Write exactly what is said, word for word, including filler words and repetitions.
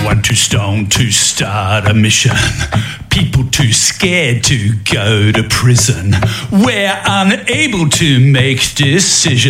one too stoned to start a mission. People too scared to go to prison. We're unable to make decisions.